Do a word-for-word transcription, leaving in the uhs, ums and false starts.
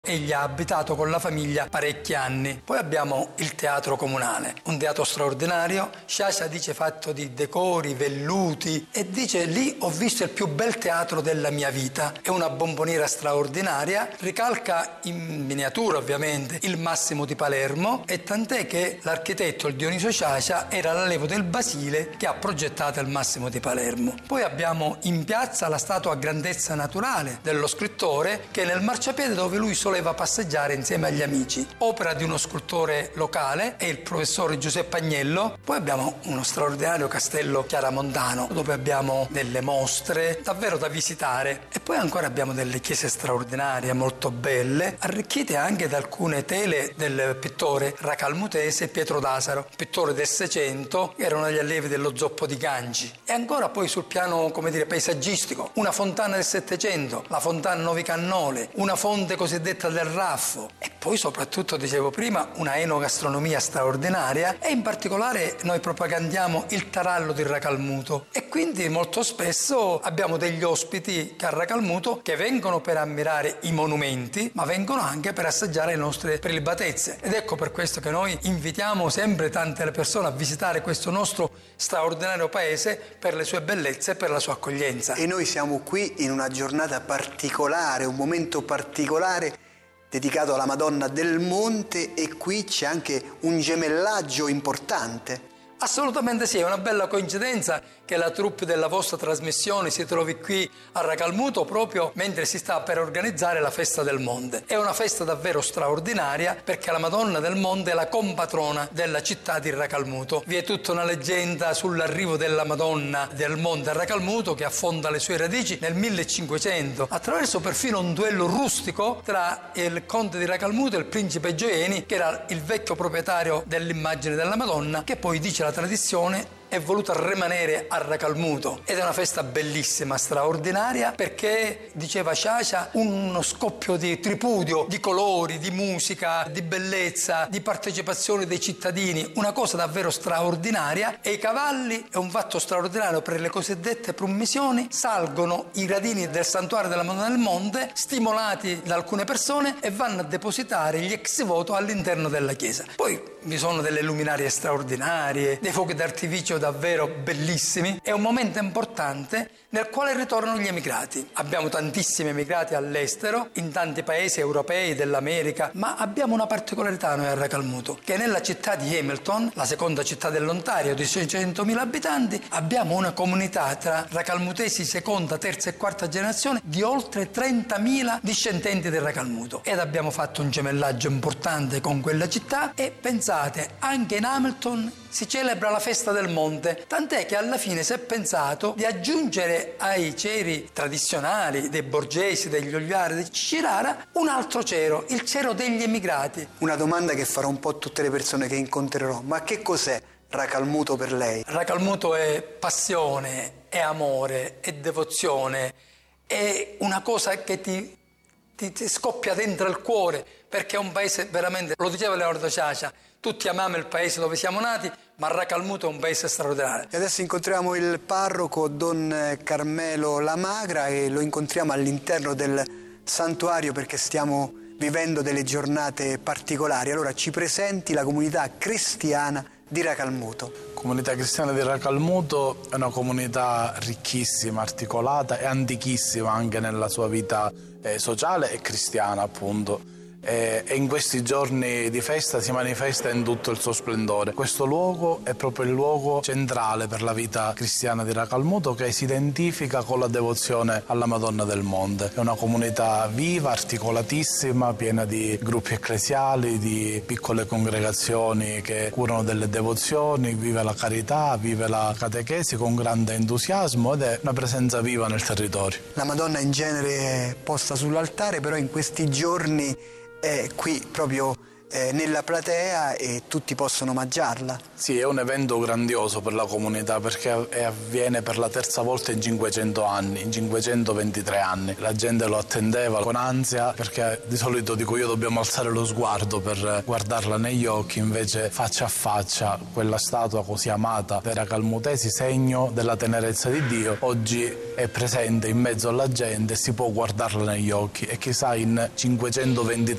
egli ha abitato con la famiglia parecchi anni. Poi abbiamo il teatro comunale, un teatro straordinario. Sciascia dice fatto di decori, velluti, e dice lì ho visto il più bel teatro della mia vita. È una bomboniera straordinaria, ricalca in miniatura ovviamente il Massimo di Palermo, e tant'è che l'architetto, il Dionisio Sciascia, era l'allievo del Basile che ha progettato il Massimo di Palermo. Poi abbiamo in piazza la statua a grandezza naturale dello scrittore, che è nel marciapiede dove lui soleva passeggiare insieme agli amici, opera di uno scultore locale, è il professore Giuseppe Agnello. Poi abbiamo uno straordinario castello chiaramontano dove abbiamo delle mostre davvero da visitare, e poi ancora abbiamo delle chiese straordinarie molto belle, arricchite anche da alcune tele del pittore racalmutese Pietro d'Asaro, pittore del Seicento, che erano gli allievi dello zoppo di Gangi. E ancora poi sul piano, come dire, paesaggistico, una fontana del Settecento, la fontana Novi Cannole, una fonte cosiddetta del Raffo, e poi soprattutto, dicevo prima, una enogastronomia straordinaria, e in particolare noi propagandiamo il tarallo di Racalmuto, e quindi molto spesso abbiamo degli ospiti a Racalmuto che vengono per ammirare i monumenti, ma vengono anche per assaggiare le nostre prelibatezze. Ed ecco per questo che noi invitiamo sempre tante le persone a visitare questo nostro straordinario paese per le sue bellezze e per la sua accoglienza. E noi siamo qui in una giornata particolare, un momento particolare dedicato alla Madonna del Monte, e qui c'è anche un gemellaggio importante. Assolutamente sì, è una bella coincidenza che la troupe della vostra trasmissione si trovi qui a Racalmuto proprio mentre si sta per organizzare la Festa del Monte. È una festa davvero straordinaria perché la Madonna del Monte è la compatrona della città di Racalmuto. Vi è tutta una leggenda sull'arrivo della Madonna del Monte a Racalmuto che affonda le sue radici nel millecinquecento attraverso perfino un duello rustico tra il conte di Racalmuto e il principe Gioieni, che era il vecchio proprietario dell'immagine della Madonna, che poi dice la tradizione è voluta rimanere a Racalmuto, ed è una festa bellissima, straordinaria, perché, diceva Sciascia, uno scoppio di tripudio, di colori, di musica, di bellezza, di partecipazione dei cittadini, una cosa davvero straordinaria. E i cavalli, è un fatto straordinario per le cosiddette promissioni, salgono i gradini del santuario della Madonna del Monte, stimolati da alcune persone, e vanno a depositare gli ex voto all'interno della chiesa. Poi vi sono delle luminarie straordinarie, dei fuochi d'artificio davvero bellissimi. È un momento importante nel quale ritornano gli emigrati. Abbiamo tantissimi emigrati all'estero, in tanti paesi europei, dell'America, ma abbiamo una particolarità noi a Racalmuto, che nella città di Hamilton, la seconda città dell'Ontario di seicentomila abitanti, abbiamo una comunità tra racalmutesi seconda, terza e quarta generazione di oltre trentamila discendenti del Racalmuto, ed abbiamo fatto un gemellaggio importante con quella città. E pensate, anche in Hamilton si celebra la Festa del Monte, tant'è che alla fine si è pensato di aggiungere ai ceri tradizionali dei borgesi, degli Ogliari, di Cirara, un altro cero, il cero degli emigrati. Una domanda che farò un po' a tutte le persone che incontrerò: ma che cos'è Racalmuto per lei? Racalmuto è passione, è amore, è devozione, è una cosa che ti, ti, ti scoppia dentro il cuore, perché è un paese veramente, lo diceva Leonardo Sciascia, tutti amiamo il paese dove siamo nati, ma Racalmuto è un paese straordinario. E adesso incontriamo il parroco Don Carmelo Lamagra, e lo incontriamo all'interno del santuario perché stiamo vivendo delle giornate particolari. Allora ci presenti la comunità cristiana di Racalmuto. La comunità cristiana di Racalmuto è una comunità ricchissima, articolata e antichissima anche nella sua vita eh, sociale e cristiana, appunto. E in questi giorni di festa si manifesta in tutto il suo splendore. Questo luogo è proprio il luogo centrale per la vita cristiana di Racalmuto, che si identifica con la devozione alla Madonna del Monte. È una comunità viva, articolatissima, piena di gruppi ecclesiali, di piccole congregazioni che curano delle devozioni, vive la carità, vive la catechesi con grande entusiasmo, ed è una presenza viva nel territorio. La Madonna in genere è posta sull'altare, però in questi giorni è qui proprio eh, nella platea e tutti possono omaggiarla. Sì, è un evento grandioso per la comunità perché avviene per la terza volta in cinquecento anni, in cinquecentoventitré anni. La gente lo attendeva con ansia perché di solito, dico io, dobbiamo alzare lo sguardo per guardarla negli occhi, invece faccia a faccia quella statua così amata dai racalmutesi, segno della tenerezza di Dio, oggi è presente in mezzo alla gente e si può guardarla negli occhi, e chissà in cinquecentoventitré